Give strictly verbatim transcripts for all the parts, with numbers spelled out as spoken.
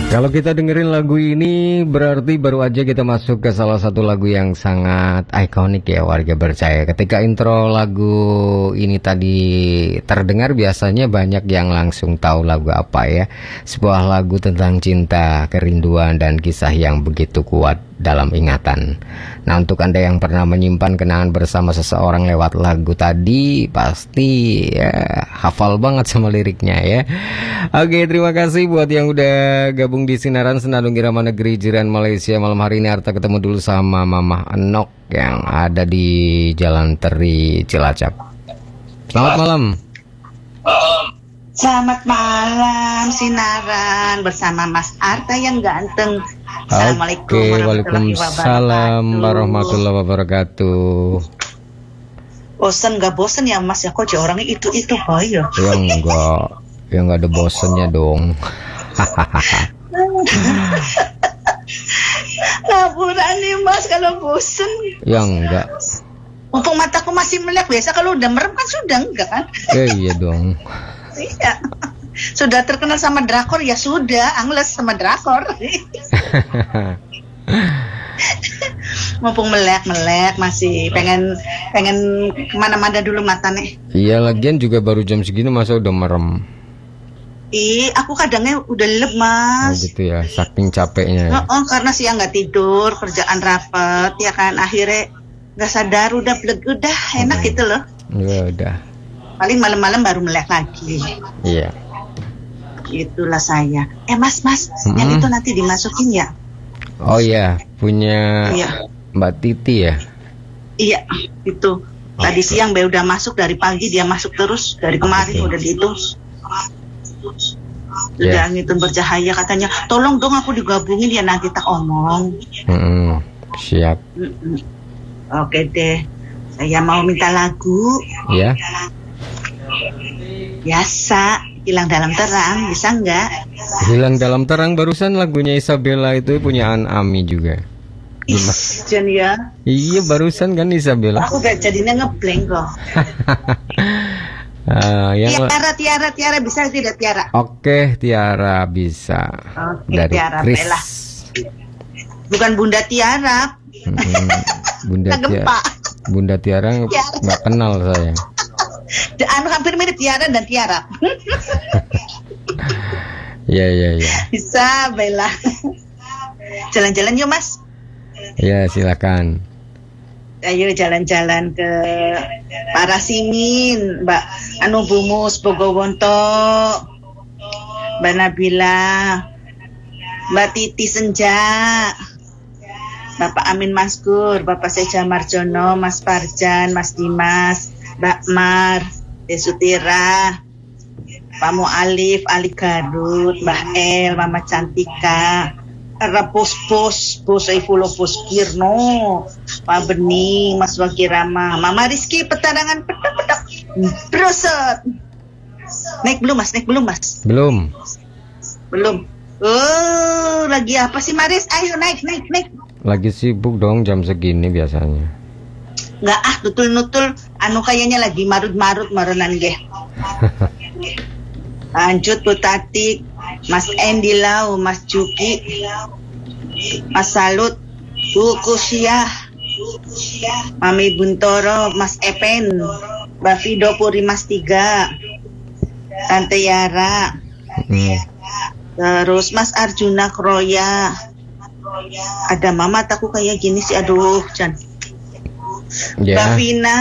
Kalau kita dengerin lagu ini berarti baru aja kita masuk ke salah satu lagu yang sangat ikonik ya warga percaya. Ketika intro lagu ini tadi terdengar biasanya banyak yang langsung tahu lagu apa ya. Sebuah lagu tentang cinta, kerinduan dan kisah yang begitu kuat dalam ingatan. Nah, untuk Anda yang pernah menyimpan kenangan bersama seseorang lewat lagu tadi, pasti ya hafal banget sama liriknya ya. Oke, terima kasih buat yang udah gabung di Sinaran Senandung Irama Negeri Jiran Malaysia. Malam hari ini Arta ketemu dulu sama Mama Enok yang ada di Jalan Teri Cilacap. Selamat malam. Selamat malam Sinaran bersama Mas Arta yang ganteng. Assalamualaikum Oke, waalaikumsalam warahmatullahi wabarakatuh. Bosen gak bosen ya Mas ya, kok orangnya itu-itu Pak ya? Ya enggak, ya enggak ada bosennya dong. Laporan nih Mas kalau bosen. Ya enggak. Mumpung mataku masih melek, biasa kalau udah merem kan sudah enggak kan? Eh, iya dong. Iya. Sudah terkenal sama drakor ya sudah, angles sama drakor. Mumpung melek-melek masih pengen pengen kemana-mana dulu mata nih. Iya, lagian juga baru jam segini masa udah merem. Ih, aku kadangnya udah lelep Mas. Oh gitu ya, saking capeknya ya. Oh, oh karena siang nggak tidur, kerjaan rapet, ya kan akhirnya nggak sadar udah beleg, udah enak hmm. gitu loh. Ya udah. Paling malam-malam baru melek lagi. Iya. Itulah saya. Eh Mas, Mas, hmm. yang itu nanti dimasukin ya? Oh iya, punya iya. Mbak Titi ya? Iya, itu. Tadi okay. siang Mbak udah masuk, dari pagi dia masuk terus, dari kemarin okay. udah dihitung. Udah yeah. ngitung bercahaya katanya, tolong dong aku digabungin ya nanti tak omong. Mm-mm. Siap. Mm-mm. Oke deh, saya mau minta lagu. Ya. Yeah. Biasa. Hilang dalam terang, bisa nggak? Hilang dalam terang barusan lagunya Isabella itu punya An Ami juga. Ih, Jen ya? Iya barusan kan Isabella. Aku gak jadinya ngeblank kok. uh, yang Tiara, Tiara, Tiara bisa tidak Tiara? Oke, Tiara bisa. Oke, dari Tiara, Chris. Bella. Bukan Bunda Tiara. Hmm, Bunda Tiara. Bunda Tiara nggak kenal saya. Anu hampir mirip Tiara dan Tiara. Iya iya iya. Bisa Bella. Jalan-jalan yuk Mas. Ya silakan. Ayo jalan-jalan ke Parasingin, Mbak Anu Bumus Bogowonto, Mbak Nabila, Mbak Titi Senja, Bapak Amin Maskur, Bapak Seja Marjono, Mas Parjan, Mas Dimas, Mbak Mar, Desutira, Pak Mu'alif, Ali Garut, Mbak El, Mama Cantika, Repus Bos, Bos Eifulo Bos Kirno, Pak Bening, Mas Wakirama, Mama Rizky, Petarangan pedak-pedak, Broset. Naik belum Mas? Naik belum Mas? Belum. Belum. Oh, lagi apa sih Maris? Ayo naik, naik, naik. Lagi sibuk dong jam segini biasanya. Nggak ah, nutul-nutul, anu kayaknya lagi marut-marut marenan geh. Lanjut Bu Tatik, Mas Endi Lau, Mas Juki, Mas Salut, Bu Kusyah, Mami Buntoro, Mas Epen, Mbak Fido Puri Mas Tiga, Tante Yara, hmm. terus Mas Arjuna Kroya. Ada mama takut kayak gini sih, aduh Jan. Yeah. Mbak Vina,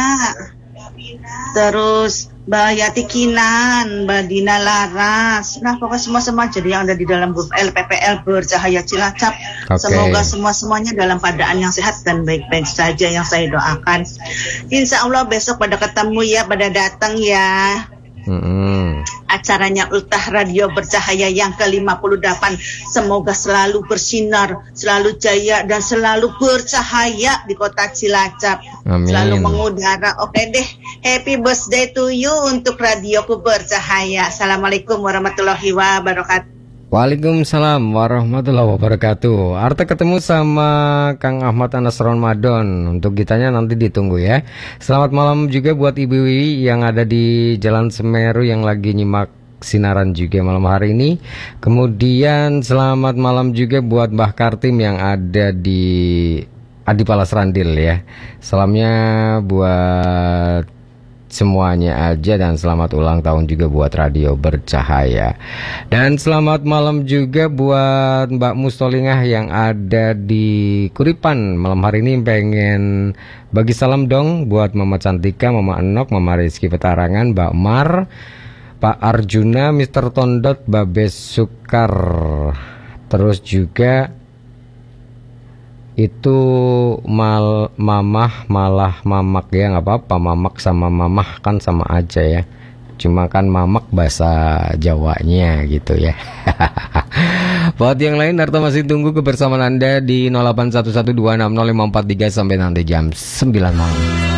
terus Mbak Yati Kinan, Mbak Dina Laras, nah pokoknya semua-semua jadi yang ada di dalam grup L P P L Bercahaya Cilacap. Okay. Semoga semua-semuanya dalam keadaan yang sehat dan baik-baik saja yang saya doakan. Insya Allah besok pada ketemu ya, pada datang ya. Mm-hmm. Acaranya Ultah Radio Bercahaya yang ke lima puluh delapan. Semoga selalu bersinar, selalu jaya dan selalu bercahaya di kota Cilacap. Amin. Selalu mengudara. Oke deh, happy birthday to you untuk Radioku Bercahaya. Assalamualaikum warahmatullahi wabarakatuh. Waalaikumsalam warahmatullahi wabarakatuh. Arta ketemu sama Kang Ahmad Anas Ramadan. Untuk gitanya nanti ditunggu ya. Selamat malam juga buat Ibu Wiwi yang ada di Jalan Semeru yang lagi nyimak sinaran juga malam hari ini. Kemudian selamat malam juga buat Mbah Kartim yang ada di Adipala Serandil ya. Salamnya buat semuanya aja dan selamat ulang tahun juga buat Radio Bercahaya. Dan selamat malam juga buat Mbak Mustolingah yang ada di Kuripan. Malam hari ini pengen bagi salam dong buat Mama Cantika, Mama Enok, Mama Rizky Petarangan, Mbak Mar, Pak Arjuna, Mister Tondot, Babes Sukar. Terus juga itu mal mamah malah mamak ya, nggak apa-apa, mamak sama mamah kan sama aja ya, cuma kan mamak bahasa Jawanya gitu ya. Buat yang lain, Narto masih tunggu kebersamaan Anda di nol delapan satu satu dua enam nol lima empat tiga sampai nanti jam sembilan malam.